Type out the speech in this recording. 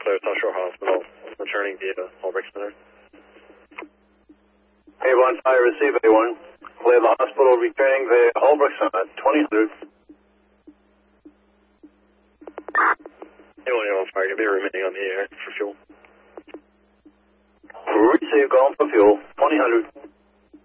Clear South Shore Hospital, returning via Holbrook Center. A1, I receive A1. Clear the hospital, returning via Holbrook Center, 2000. A1 fire, you'll be remaining on the air for fuel. Receive, going for fuel, 2000.